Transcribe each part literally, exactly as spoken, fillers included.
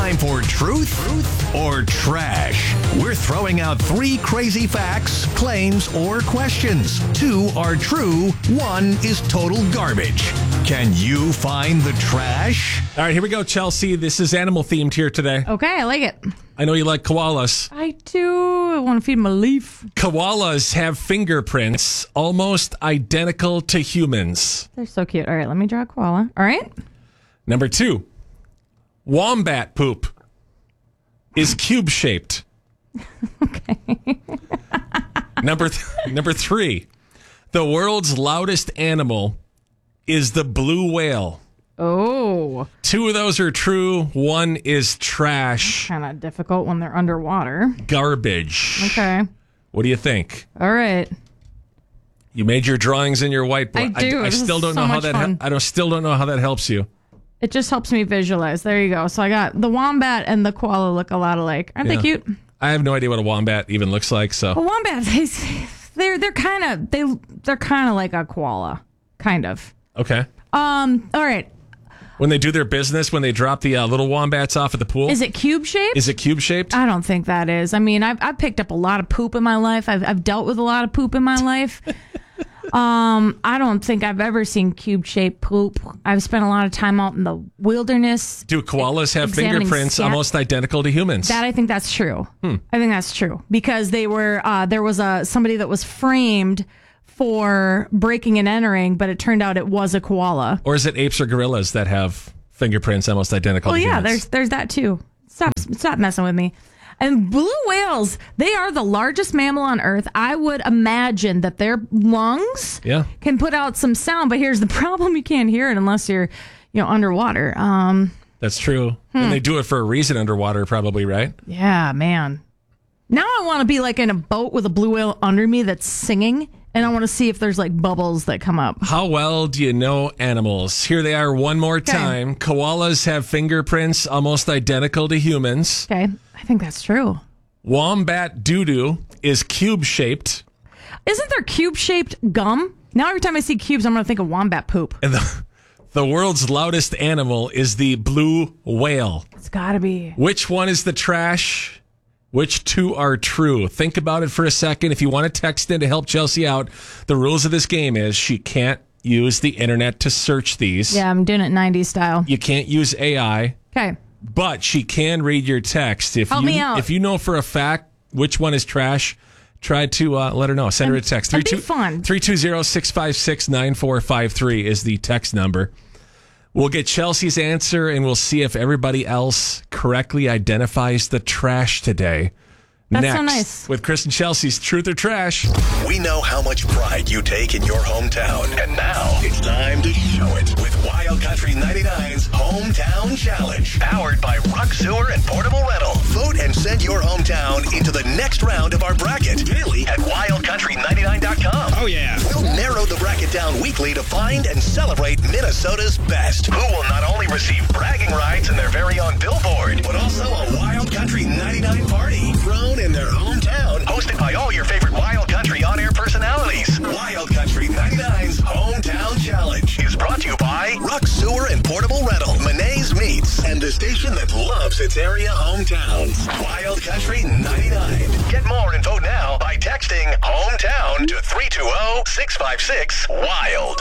time for truth, truth or trash. We're throwing out three crazy facts, claims, or questions. Two are true. One is total garbage. Can you find the trash? All right, here we go, Chelsea. This is animal themed here today. Okay, I like it. I know you like koalas. I do. I want to feed them a leaf. Koalas have fingerprints almost identical to humans. They're so cute. All right, let me draw a koala. All right. Number two, wombat poop is cube-shaped. Okay. Number th- number three, the world's loudest animal is the blue whale. Oh. Two of those are true. One is trash. Kind of difficult when they're underwater. Garbage. Okay. What do you think? All right. You made your drawings in your whiteboard. I do. I, I This still is don't so know how much that. fun. I don't. Still don't know how that helps you. It just helps me visualize. There you go. So I got the wombat and the koala look a lot alike. Aren't Yeah. they cute? I have no idea what a wombat even looks like. So Well, wombats, they're they're kind of they they're kind of like a koala, kind of. okay. Um. All right. When they do their business, when they drop the uh, little wombats off at the pool, Is it cube shaped? is it cube shaped? I don't think that is. I mean, I've I've picked up a lot of poop in my life. I've I've dealt with a lot of poop in my life. um, I don't think I've ever seen cube shaped poop. I've spent a lot of time out in the wilderness. Do koalas have examining fingerprints scat- almost identical to humans? That I think that's true. I think that's true because they were uh, there was a somebody that was framed for breaking and entering, but it turned out it was a koala. or is it apes or gorillas that have fingerprints almost identical Well, to yeah, humans? there's there's that too. Stop stop messing with me. And blue whales, they are the largest mammal on Earth. I would imagine that their lungs Yeah. can put out some sound, but here's the problem: you can't hear it unless you're, you know, underwater. Um, That's true. Hmm. And they do it for a reason underwater, probably, right? yeah, man. Now I want to be like in a boat with a blue whale under me that's singing, and I want to see if there's like bubbles that come up. How well do you know animals? Here they are one more time. Koalas have fingerprints almost identical to humans. Okay, I think that's true. Wombat doo-doo is cube-shaped. Isn't there cube-shaped gum? Now every time I see cubes, I'm going to think of wombat poop. And the, the world's loudest animal is the blue whale. It's got to be. Which one is the trash? Which two are true? Think about it for a second. If you want to text in to help Chelsea out, the rules of this game is she can't use the internet to search these. Yeah, I'm doing it nineties style. You can't use A I, Okay. but she can read your text. If Help you me out. if you know for a fact which one is trash, try to uh, let her know. Send her a text. that'd be fun. three two zero, six five six, nine four five three is the text number. We'll get Chelsea's answer, and we'll see if everybody else correctly identifies the trash today. That's Next, so nice. with Chris and Chelsea's Truth or Trash. We know how much pride you take in your hometown. And now it's time to show it with Wild Country ninety-nine's Hometown Challenge. Powered by Ruck Sewer and Portable Rental. Vote and send your hometown into the next round of our bracket. Daily at wild country ninety-nine dot com. Oh, yeah. We'll narrow the bracket down weekly to find and celebrate Minnesota's best. Who will not only receive bragging rights in their very own billboard, but also a Wild Country ninety-nine party. Thrown in their hometown. Hosted by all your favorite Wild Country on-air personalities. Wild Country ninety-nine's Hometown Challenge is brought to you by Ruck Sewer and Portable Rental, Monet's Meats, and the station that loves its area hometowns. Wild Country ninety-nine. Get more and vote now by texting hometown to three two zero, six five six, WILD.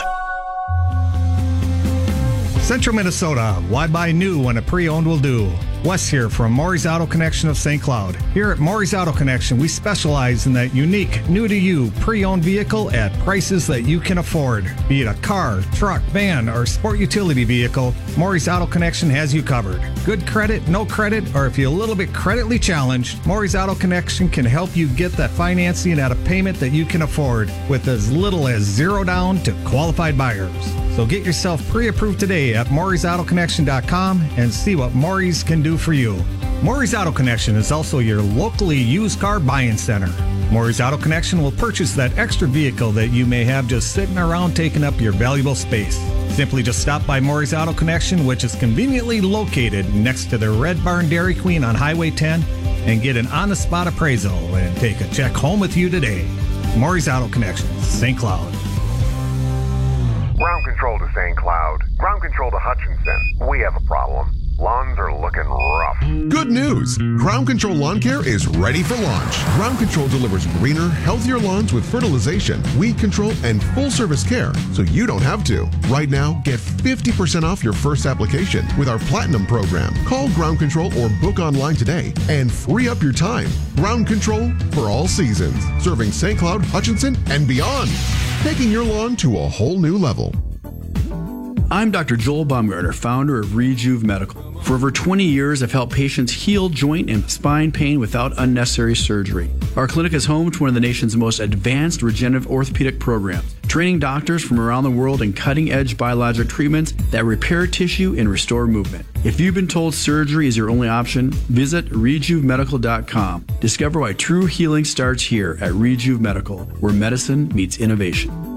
Central Minnesota, why buy new when a pre-owned will do? Wes here from Maury's Auto Connection of Saint Cloud. Here at Maury's Auto Connection, we specialize in that unique, new-to-you, pre-owned vehicle at prices that you can afford. Be it a car, truck, van, or sport utility vehicle, Maury's Auto Connection has you covered. Good credit, no credit, or if you're a little bit creditly challenged, Maury's Auto Connection can help you get that financing at a payment that you can afford with as little as zero down to qualified buyers. So get yourself pre-approved today at Maury's Auto Connection dot com and see what Maury's can do for you. Maury's Auto Connection is also your locally used car buying center. Maury's Auto Connection will purchase that extra vehicle that you may have just sitting around taking up your valuable space. Simply just stop by Maury's Auto Connection, which is conveniently located next to the Red Barn Dairy Queen on Highway ten, and get an on-the-spot appraisal and take a check home with you today. Maury's Auto Connection, Saint Cloud. Ground control to Saint Cloud. Ground control to Hutchinson. We have a problem. Lawns are looking rough. news. Ground Control Lawn Care is ready for launch. Ground Control delivers greener, healthier lawns with fertilization, weed control, and full service care, so you don't have to. Right now, get fifty percent off your first application with our Platinum program. Call Ground Control or book online today and free up your time. Ground Control for all seasons, serving Saint Cloud, Hutchinson, and beyond, taking your lawn to a whole new level. I'm Doctor Joel Baumgartner, founder of Rejuve Medical. For over twenty years, I've helped patients heal joint and spine pain without unnecessary surgery. Our clinic is home to one of the nation's most advanced regenerative orthopedic programs, training doctors from around the world in cutting-edge biologic treatments that repair tissue and restore movement. If you've been told surgery is your only option, visit rejuve medical dot com. Discover why true healing starts here at Rejuve Medical, where medicine meets innovation.